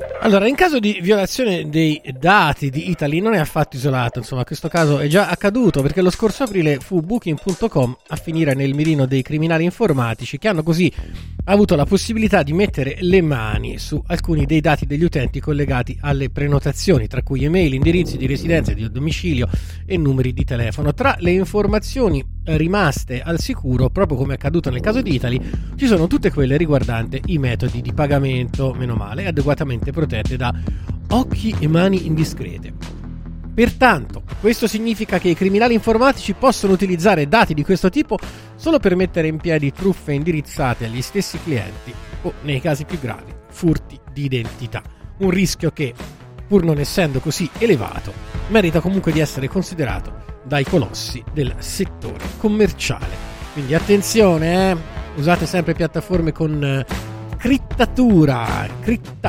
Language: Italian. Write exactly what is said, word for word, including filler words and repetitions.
Allora, in caso di violazione dei dati di Italy non è affatto isolato, insomma, questo caso è già accaduto perché lo scorso aprile fu Booking punto com a finire nel mirino dei criminali informatici che hanno così avuto la possibilità di mettere le mani su alcuni dei dati degli utenti collegati alle prenotazioni, tra cui email, indirizzi di residenza, di domicilio e numeri di telefono. Tra le informazioni rimaste al sicuro, proprio come è accaduto nel caso di Italy, ci sono tutte quelle riguardanti i metodi di pagamento, meno male, adeguatamente protette da occhi e mani indiscrete. Pertanto, questo significa che i criminali informatici possono utilizzare dati di questo tipo solo per mettere in piedi truffe indirizzate agli stessi clienti o, nei casi più gravi, furti di identità. Un rischio che, pur non essendo così elevato, merita comunque di essere considerato dai colossi del settore commerciale. Quindi attenzione, eh? Usate sempre piattaforme con eh, crittatura, critta